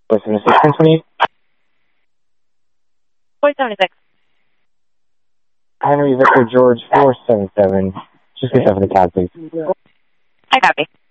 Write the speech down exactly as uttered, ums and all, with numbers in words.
four seventy-six, ten twenty-eight. four seventy-six. Henry Victor George, four seven seven. Just get that for the cab, please. I copy.